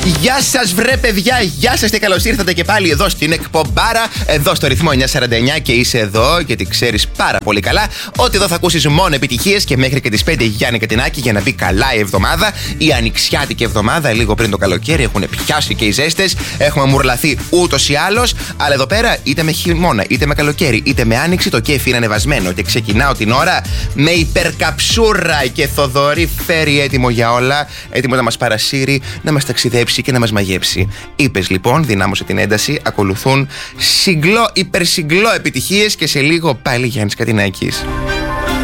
Γεια σας βρε παιδιά, γεια σας και καλώς ήρθατε και πάλι εδώ στην εκπομπάρα, εδώ στο ρυθμό 949 και είσαι εδώ γιατί ξέρεις πάρα πολύ καλά ότι εδώ θα ακούσεις μόνο επιτυχίες και μέχρι και τις 5 Γιάννη Κατινάκη για να μπει καλά η εβδομάδα, η ανοιξιάτικη εβδομάδα, λίγο πριν το καλοκαίρι έχουν πιάσει και οι ζέστες, έχουμε μουρλαθεί ούτως ή άλλως, αλλά εδώ πέρα είτε με χειμώνα, είτε με καλοκαίρι, είτε με άνοιξη το κέφι είναι ανεβασμένο και ξεκινάω την ώρα με υπερκαψούρα και Θοδωρή φέρει έτοιμο για όλα, έτοιμο να μας παρασύρει, να μας ταξιδέψει και να μας μαγέψει. Είπες λοιπόν, δυνάμωσε την ένταση, ακολουθούν υπερσυγκλό επιτυχίες και σε λίγο πάλι Γιάννης Κατινάκης.